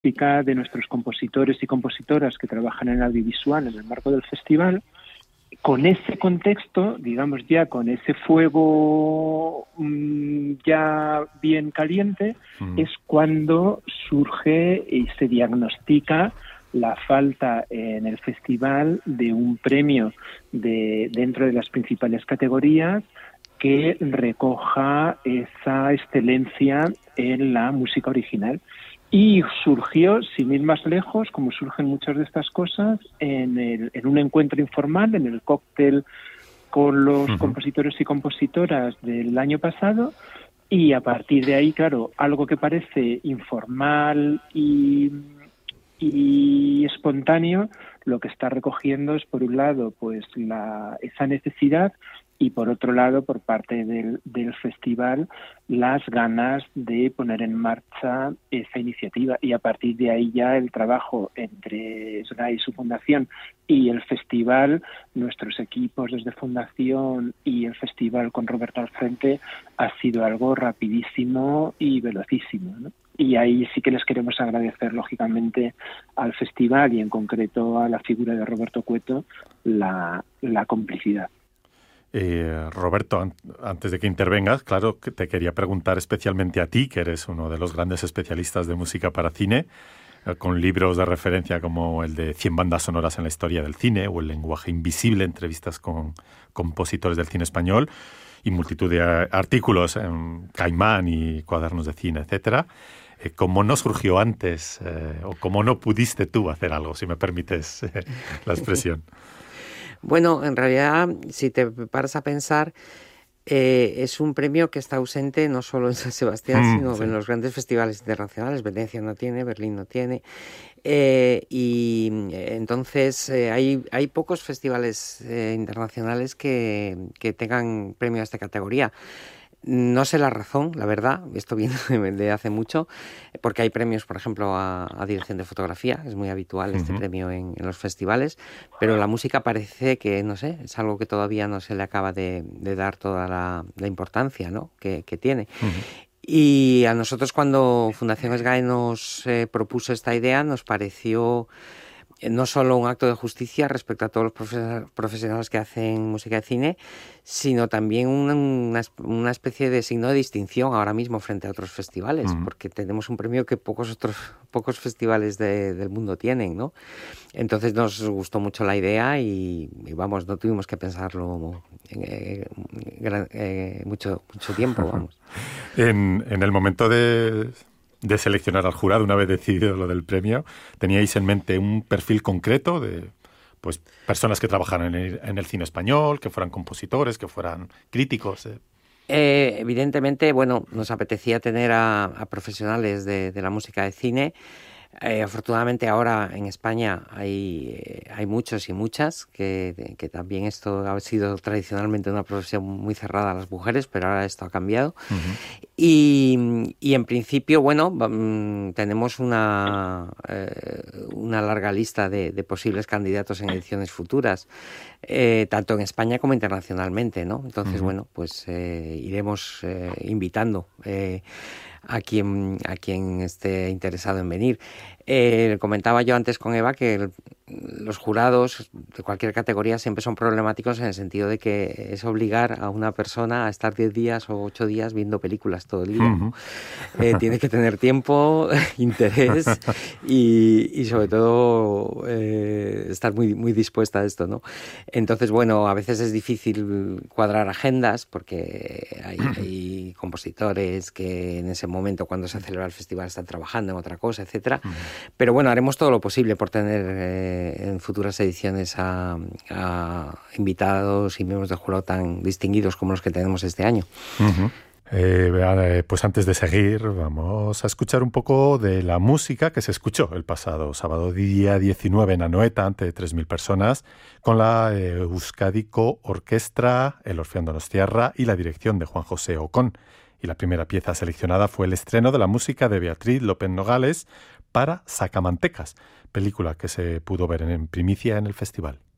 de nuestros compositores y compositoras que trabajan en audiovisual en el marco del festival. Con ese contexto, digamos ya con ese fuego ya bien caliente, es cuando surge y se diagnostica la falta en el festival de un premio dentro de las principales categorías que recoja esa excelencia en la música original. Y surgió, sin ir más lejos, como surgen muchas de estas cosas, en un encuentro informal, en el cóctel con los compositores y compositoras del año pasado, y a partir de ahí, claro, algo que parece informal y espontáneo, lo que está recogiendo es, por un lado, pues esa necesidad, y por otro lado, por parte del festival, las ganas de poner en marcha esa iniciativa. Y a partir de ahí ya el trabajo entre SGAE y su fundación y el festival, nuestros equipos desde fundación y el festival con Roberto al frente, ha sido algo rapidísimo y velocísimo, ¿no? Y ahí sí que les queremos agradecer, lógicamente, al festival y en concreto a la figura de Roberto Cueto la complicidad. Roberto, antes de que intervengas, claro que te quería preguntar especialmente a ti, que eres uno de los grandes especialistas de música para cine, con libros de referencia como el de 100 bandas sonoras en la historia del cine o El lenguaje invisible, entrevistas con compositores del cine español y multitud de artículos en Caimán y cuadernos de cine, etcétera. ¿Cómo no surgió antes o cómo no pudiste tú hacer algo, si me permites la expresión? Bueno, en realidad, si te paras a pensar, es un premio que está ausente no solo en San Sebastián, sino en los grandes festivales internacionales. Venecia no tiene, Berlín no tiene. Y entonces hay pocos festivales internacionales que tengan premio a esta categoría. No sé la razón, la verdad, esto viene de hace mucho, porque hay premios, por ejemplo, a dirección de fotografía, es muy habitual este premio en los festivales, pero la música parece que, no sé, es algo que todavía no se le acaba de dar toda la importancia, ¿no?, que tiene. Y a nosotros, cuando Fundación SGAE nos propuso esta idea, nos pareció no solo un acto de justicia respecto a todos los profesionales que hacen música de cine, sino también una especie de signo de distinción ahora mismo frente a otros festivales, porque tenemos un premio que pocos festivales del mundo tienen, ¿no? Entonces nos gustó mucho la idea y vamos, no tuvimos que pensarlo mucho tiempo, vamos. En el momento de seleccionar al jurado, una vez decidido lo del premio, ¿teníais en mente un perfil concreto de pues personas que trabajaran en el cine español, que fueran compositores, que fueran críticos? Evidentemente, bueno, nos apetecía tener a profesionales de la música de cine. Afortunadamente ahora en España hay muchos y muchas, que también esto ha sido tradicionalmente una profesión muy cerrada a las mujeres, pero ahora esto ha cambiado. Y en principio, bueno, tenemos una larga lista de posibles candidatos en ediciones futuras, tanto en España como internacionalmente, ¿no? Entonces, bueno, pues iremos invitando a quien esté interesado en venir. Comentaba yo antes con Eva que los jurados de cualquier categoría siempre son problemáticos en el sentido de que es obligar a una persona a estar 10 días o 8 días viendo películas todo el día. Tiene que tener tiempo, interés y sobre todo estar muy, muy dispuesta a esto, ¿no? Entonces, bueno, a veces es difícil cuadrar agendas porque hay compositores que en ese momento, cuando se celebra el festival, están trabajando en otra cosa, etcétera. Pero bueno, haremos todo lo posible por tener en futuras ediciones a invitados y miembros del jurado tan distinguidos como los que tenemos este año. Pues antes de seguir, vamos a escuchar un poco de la música que se escuchó el pasado sábado, día 19, en Anoeta, ante 3.000 personas, con la Euskadiko Orquestra, el Orfeón Donostiarra y la dirección de Juan José Ocón. Y la primera pieza seleccionada fue el estreno de la música de Beatriz López Nogales para Sacamantecas, película que se pudo ver en primicia en el festival.